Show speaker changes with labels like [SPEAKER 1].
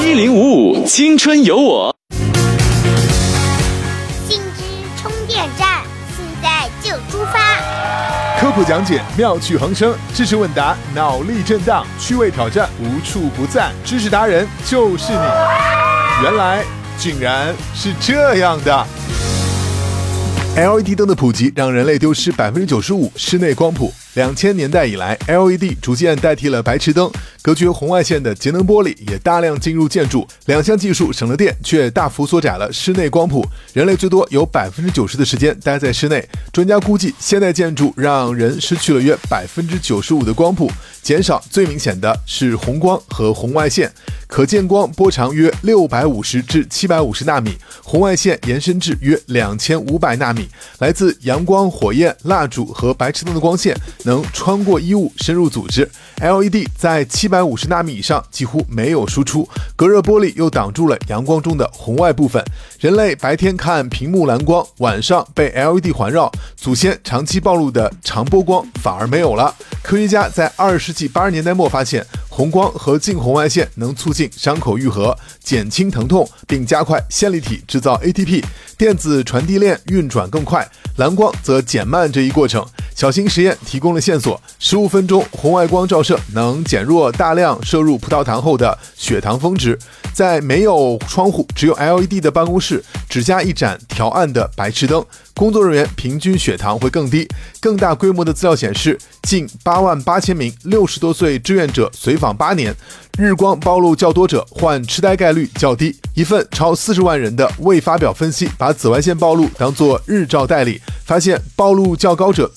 [SPEAKER 1] 1055青春有我。
[SPEAKER 2] 信之充电站，现在就出发。
[SPEAKER 3] 科普讲解妙趣横生，知识问答脑力震荡，趣味挑战无处不在，知识达人就是你。原来竟然是这样的。LED 灯的普及让人类丢失95%室内光谱。2000年代以来 ，LED 逐渐代替了白炽灯，隔绝红外线的节能玻璃也大量进入建筑。两项技术省了电，却大幅缩窄了室内光谱。人类最多有90%的时间待在室内。专家估计，现代建筑让人失去了约95%的光谱，减少最明显的是红光和红外线。可见光波长约650至750纳米，红外线延伸至约2500纳米。来自阳光、火焰、蜡烛和白炽灯的光线能穿过衣物深入组织。LED 在750纳米以上几乎没有输出，隔热玻璃又挡住了阳光中的红外部分。人类白天看屏幕蓝光，晚上被 LED 环绕，祖先长期暴露的长波光反而没有了。科学家在20世纪80年代末发现，红光和近红外线能促进伤口愈合，减轻疼痛，并加快线粒体制造 ATP， 电子传递链运转更快。蓝光则减慢这一过程。小型实验提供了线索，15分钟红外光照射能减弱大量摄入葡萄糖后的血糖峰值。在没有窗户、只有 LED 的办公室，只加一盏调暗的白炽灯，工作人员平均血糖会更低。更大规模的资料显示，近88000名60多岁志愿者随访8年，日光暴露较多者患痴呆概率较低。一份超40万人的未发表分析，把紫外线暴露当作日照代理，发现暴露较高者